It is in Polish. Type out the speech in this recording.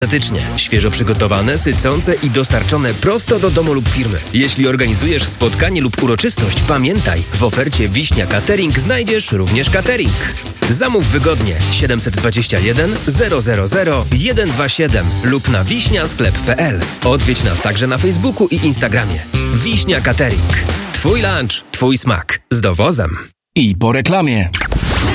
Świeżo przygotowane, sycące i dostarczone prosto do domu lub firmy. Jeśli organizujesz spotkanie lub uroczystość, pamiętaj, w ofercie Wiśnia Catering znajdziesz również catering. Zamów wygodnie 721 000 127 lub na wiśniasklep.pl. Odwiedź nas także na Facebooku i Instagramie. Wiśnia Catering. Twój lunch, twój smak. Z dowozem. I po reklamie.